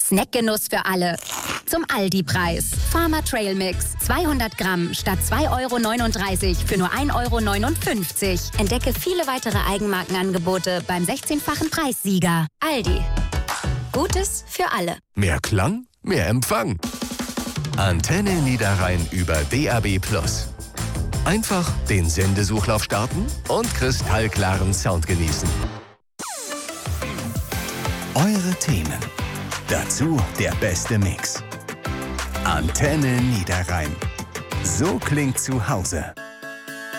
Snackgenuss für alle. Zum Aldi-Preis. Farmer Trail Mix. 200 Gramm statt 2,39 € für nur 1,59 €. Entdecke viele weitere Eigenmarkenangebote beim 16-fachen Preissieger. Aldi. Gutes für alle. Mehr Klang, mehr Empfang. Antenne Niederrhein über DAB+. Einfach den Sendesuchlauf starten und kristallklaren Sound genießen. Eure Themen. Dazu der beste Mix. Antenne Niederrhein. So klingt zu Hause.